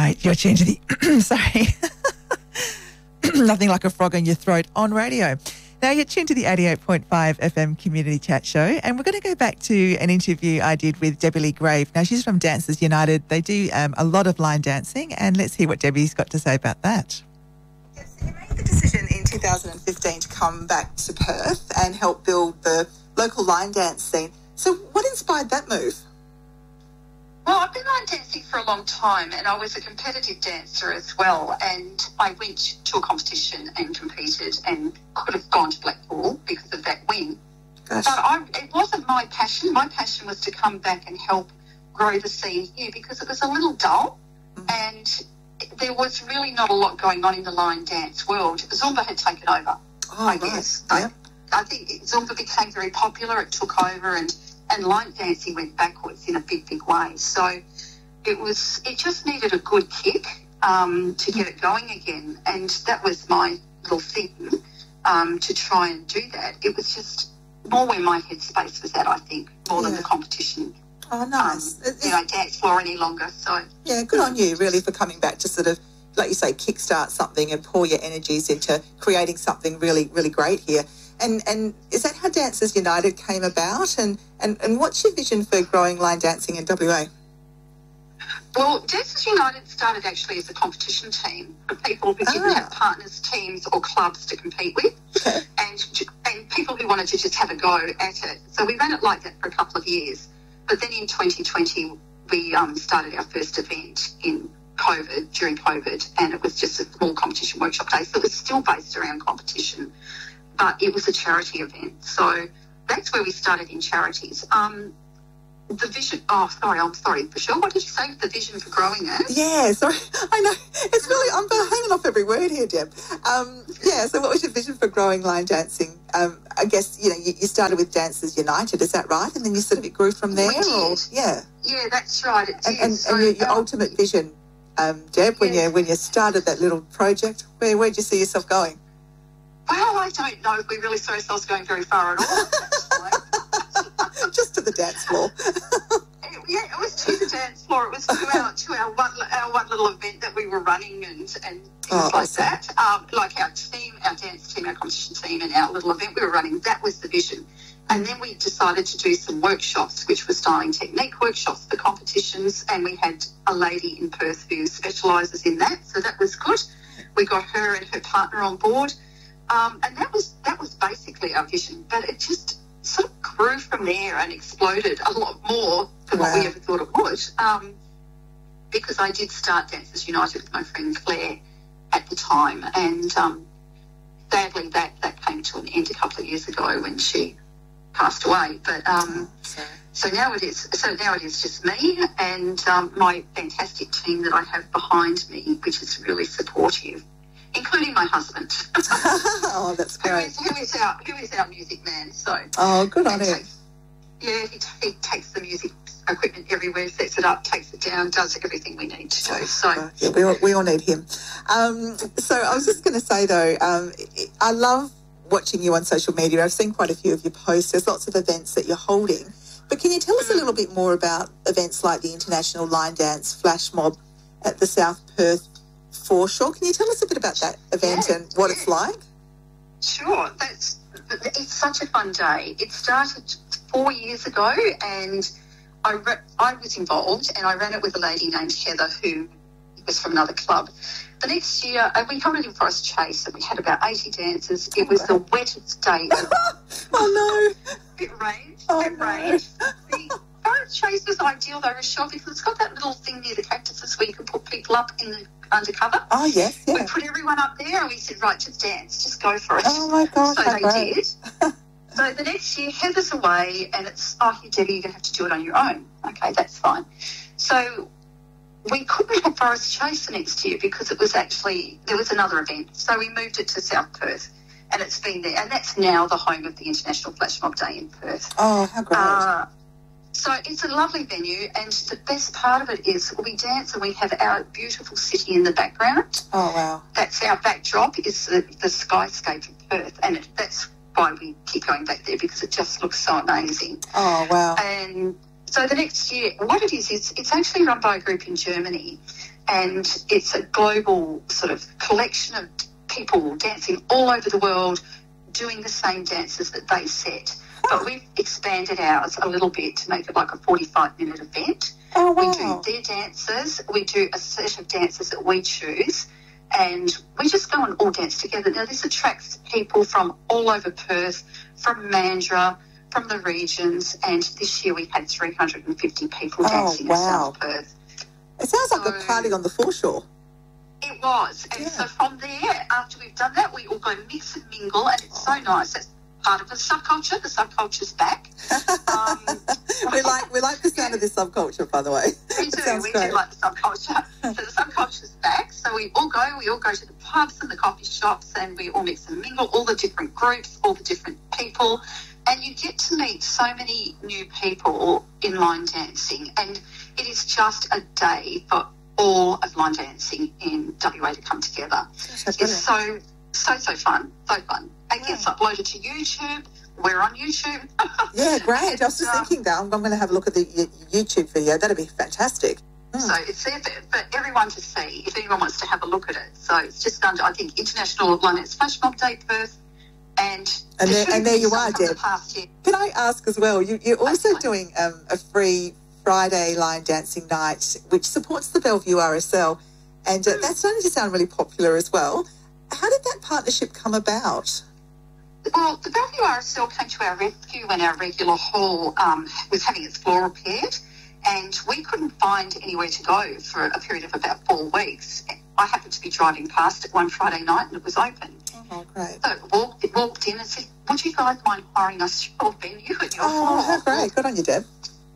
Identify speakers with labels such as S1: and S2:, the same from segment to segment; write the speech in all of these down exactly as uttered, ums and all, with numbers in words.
S1: right, you're tuned to the, sorry, nothing like a frog in your throat on radio. Now you're tuned to the eighty-eight point five F M Community Chat Show, and we're going to go back to an interview I did with Debbie Lee Grave. Now she's from Dancers United. They do um, a lot of line dancing, and let's hear what Debbie's got to say about that.
S2: Yes, you made the decision in two thousand fifteen to come back to Perth and help build the local line dance scene. So what inspired that move?
S3: Well, I've been line dancing for a long time, and I was a competitive dancer as well, and I went to a competition and competed and could have gone to Blackpool because of that win.
S2: Gosh.
S3: But I, it wasn't my passion. My passion was to come back and help grow the scene here because it was a little dull, mm. and there was really not a lot going on in the line dance world. Zumba had taken over,
S2: oh,
S3: I
S2: right.
S3: guess.
S2: Yeah.
S3: I, I think Zumba became very popular. It took over, and and line dancing went backwards in a big, big way. So it was, it just needed a good kick um, to get it going again. And that was my little thing um, to try and do that. It was just more where my headspace was at, I think, more yeah. than the competition.
S2: Oh, nice.
S3: Um, you know, dance floor any longer. So
S2: yeah, good on you, really, for coming back to sort of, like you say, kickstart something and pour your energies into creating something really, really great here. And and is that how Dancers United came about? And, and, and what's your vision for growing line dancing in W A?
S3: Well, Dancers United started actually as a competition team for people who didn't
S2: ah.
S3: have partners, teams or clubs to compete with,
S2: okay.
S3: and and people who wanted to just have a go at it. So we ran it like that for a couple of years. But then in twenty twenty, we um, started our first event in COVID, during COVID, and it was just a small competition workshop day. So it was still based around competition, but it was a charity event. So that's where we started in charities. Um, the vision, oh, sorry, I'm sorry, Michelle, what did you say? The vision for growing it?
S2: Yeah, sorry, I know. It's really, I'm hanging off every word here, Deb. Um, yeah, so what was your vision for growing line dancing? Um, I guess, you know, you, you started with Dancers United, is that right? And then you sort of, it grew from there?
S3: We did.
S2: Or, yeah.
S3: Yeah, that's right, it did.
S2: And, and,
S3: so,
S2: and your, your
S3: um,
S2: ultimate vision, um, Deb, when,
S3: yeah.
S2: you, when you started that little project, where where'd you see yourself going?
S3: Well, I don't know if we really saw ourselves going very far at all.
S2: Just to the dance floor.
S3: Yeah, it was to the dance floor. It was to our to our one our one little event that we were running and and things
S2: oh,
S3: like
S2: awesome.
S3: that. Um, like our team, our dance team, our competition team, and our little event we were running. That was the vision. And then we decided to do some workshops, which were styling technique workshops for competitions. And we had a lady in Perth who specialises in that, so that was good. We got her and her partner on board, um, and that was that was basically our vision. But it just sort of grew from there and exploded a lot more than
S2: wow.
S3: what we ever thought it would. Um, because I did start Dancers United with my friend Claire at the time, and um, sadly that, that came to an end a couple of years ago when she passed away. But um,
S2: oh,
S3: so now it is. So now it is just me and um, my fantastic team that I have behind me, which is really supportive, including my husband.
S2: Oh, that's
S3: who,
S2: great.
S3: is, who is our who is our music man? So
S2: oh, good on
S3: he
S2: him.
S3: takes- Yeah, he, he takes the music equipment everywhere, sets it up, takes it down, does everything we need to do. So
S2: Uh, yeah, we all, we all need him. Um, so I was just going to say though, um, I love watching you on social media. I've seen quite a few of your posts. There's lots of events that you're holding. But can you tell us a little bit more about events like the International Line Dance Flash Mob at the South Perth Foreshore? Can you tell us a bit about that event
S3: Yeah,
S2: and what
S3: yeah.
S2: it's like?
S3: Sure, that's it's such a fun day. It started four years ago, and I re- I was involved, and I ran it with a lady named Heather, who was from another club. The next year, uh, we held it in Forest Chase, and we had about eighty dancers. It was the wettest day ever.
S2: Oh no!
S3: It rained.
S2: Oh,
S3: it
S2: no.
S3: rained. The Forest Chase was ideal, though, Rochelle, because it's got that little thing near the cactuses where you can put people up in the undercover.
S2: Oh yes,
S3: We
S2: yeah.
S3: put everyone up there, and we said, right, just dance, just go for it.
S2: Oh my gosh,
S3: So
S2: how
S3: they
S2: great.
S3: did. So the next year, Heather's away, and it's, oh, here, Debbie, you're going to have to do it on your own. Okay, that's fine. So we couldn't have Forest Chase the next year because it was actually, there was another event. So we moved it to South Perth, and it's been there. And that's now the home of the International Flash Mob Day in Perth.
S2: Oh, how great!
S3: Uh, so it's a lovely venue, and the best part of it is we dance and we have our beautiful city in the background.
S2: Oh wow!
S3: That's our backdrop, is the, the skyscape of Perth, and it, that's why we keep going back there, because it just looks so amazing.
S2: Oh wow!
S3: And so the next year, what it is, is it's actually run by a group in Germany, and it's a global sort of collection of people dancing all over the world, doing the same dances that they set. But we've expanded ours a little bit to make it like a forty-five minute event.
S2: Oh, wow.
S3: We do their dances, we do a set of dances that we choose, and we just go and all dance together. Now, this attracts people from all over Perth, from Mandurah, from the regions, and this year we had three hundred fifty people
S2: Oh,
S3: dancing
S2: wow.
S3: in South Perth.
S2: It sounds like a
S3: So-
S2: party on the foreshore.
S3: It was. And
S2: Yeah.
S3: so from there, after we've done that, we all go mix and mingle, and it's so nice. That's part of the subculture. The subculture's back. Um,
S2: we like we like the sound of this subculture, by the way.
S3: We
S2: It
S3: do.
S2: sounds
S3: We
S2: great.
S3: do like the subculture. So the subculture's back. So we all go. We all go to the pubs and the coffee shops, and we all mix and mingle. All the different groups, all the different people, and you get to meet so many new people in line dancing. And it is just a day for all of line dancing in W A to come together.
S2: Gosh,
S3: It's
S2: that's brilliant.
S3: so so so fun, so fun. It gets uploaded to YouTube. We're on YouTube.
S2: Yeah, great. I was just
S3: Um,
S2: thinking that I'm, I'm going to have a look at the y- YouTube video. That'd be fantastic.
S3: So it's there for, for everyone to see if anyone wants to have a look at it. So it's just under, I think, International Line Dance Flash Mob Day, Perth. And,
S2: And there-
S3: should
S2: and there
S3: be
S2: you
S3: some
S2: are,
S3: from
S2: Deb.
S3: The past year.
S2: Can I ask as well, you, you're also
S3: Absolutely.
S2: doing um, a free Friday line dancing night, which supports the Bellevue R S L, and uh, that's starting to sound really popular as well. How did that partnership come about?
S3: Well, the Bellevue R S L came to our rescue when our regular hall um, was having its floor repaired, and we couldn't find anywhere to go for a period of about four weeks. I happened to be driving past it one Friday night and it was open.
S2: Oh, great.
S3: So I walked, walked in and said, would you guys mind hiring us your venue and your
S2: Oh,
S3: floor?
S2: how great. Good on you, Deb.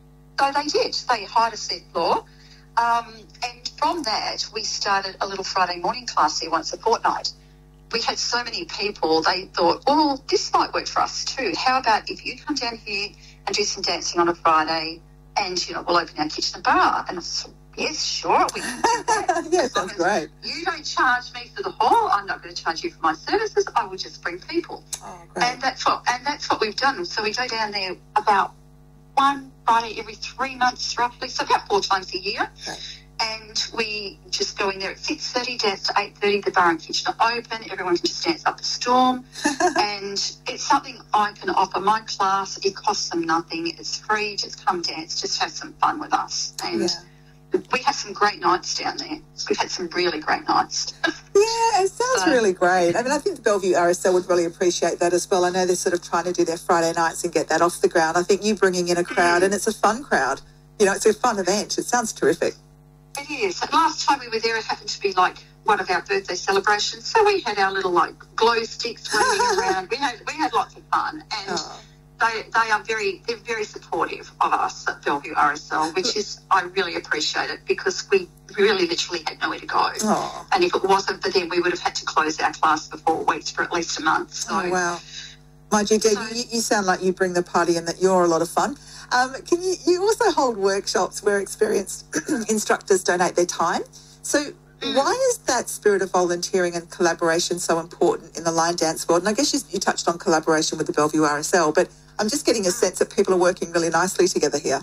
S3: So they did. They hired us their floor. Um, and from that, we started a little Friday morning class there once a fortnight. We had so many people, they thought, well, this might work for us too. How about if you come down here and do some dancing on a Friday and, you know, we'll open our kitchen and bar? And I said, yes, sure, we can do that.
S2: Yeah,
S3: As long
S2: sounds
S3: as
S2: great.
S3: You don't charge me for the hall. I'm not going to charge you for my services. I will just bring people.
S2: Oh, great.
S3: And that's what and that's what we've done. So we go down there about one Friday every three months roughly, so about four times a year.
S2: Right.
S3: And we just go in there at six thirty, dance to eight thirty, the bar and kitchen are open, everyone can just dance up a storm. And it's something I can offer my class. It costs them nothing. It's free. Just come dance. Just have some fun with us. And
S2: Yeah.
S3: we have some great nights down there. We've had some really great nights.
S2: Yeah, it sounds
S3: So-
S2: really great. I mean, I think the Bellevue R S L would really appreciate that as well. I know they're sort of trying to do their Friday nights and get that off the ground. I think you bringing in a crowd, and it's a fun crowd. You know, it's a fun event. It sounds terrific.
S3: It is. And last time we were there, it happened to be like one of our birthday celebrations. So we had our little like glow sticks waving around. We had we had lots of fun, and
S2: Oh.
S3: they they are very they're very supportive of us at Bellevue R S L, which is I really appreciate it because we really literally had nowhere to go.
S2: Oh.
S3: And if it wasn't for them, we would have had to close our class for four weeks for at least a month. So
S2: Oh, wow. Mind you, Deb,
S3: So-
S2: you, you sound like you bring the party and that you're a lot of fun. Um, can you, you also hold workshops where experienced instructors donate their time. So why is that spirit of volunteering and collaboration so important in the line dance world? And I guess you, you touched on collaboration with the Bellevue R S L, but I'm just getting a sense that people are working really nicely together here.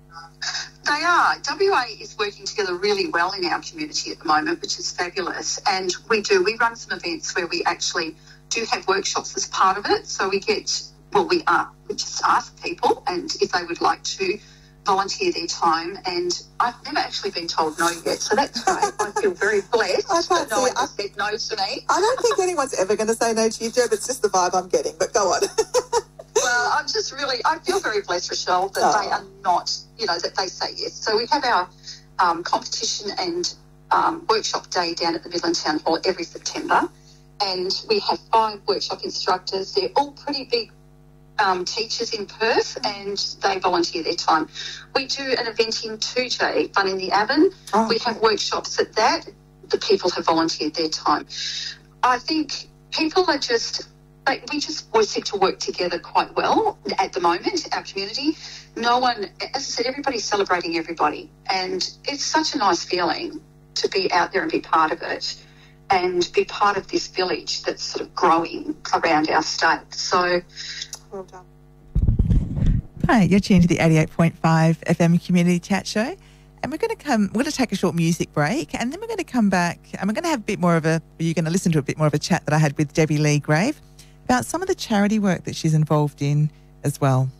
S3: They are. W A is working together really well in our community at the moment, which is fabulous. And we do. We run some events where we actually do have workshops as part of it. So we get, well, we are, we just ask people and if they would like to volunteer their time. And I've never actually been told no yet. So that's great. I feel very blessed
S2: I can't
S3: that no
S2: see
S3: one
S2: it.
S3: has said no to me.
S2: I don't think anyone's ever going to say no to you, Deb. It's just the vibe I'm getting, but go on.
S3: Well, I'm just really, I feel very blessed, Rochelle, that
S2: Oh.
S3: they are not, you know, that they say yes. So we have our um, competition and um, workshop day down at the Midland Town Hall every September. And we have five workshop instructors. They're all pretty big um, teachers in Perth and they volunteer their time. We do an event in two J, Fun in the Avon.
S2: Oh.
S3: We have workshops at that. The people have volunteered their time. I think people are just, like, we just all seem to work together quite well at the moment, our community. No one, as I said, everybody's celebrating everybody. And it's such a nice feeling to be out there and be part of it and be part of this village that's sort of growing around our state. So,
S2: Well done.
S1: Hi, you're tuned to the eighty-eight point five F M Community Chat Show. And we're going to come, we're going to take a short music break, and then we're going to come back and we're going to have a bit more of a, you're going to listen to a bit more of a chat that I had with Debbie Lee Grave about some of the charity work that she's involved in as well.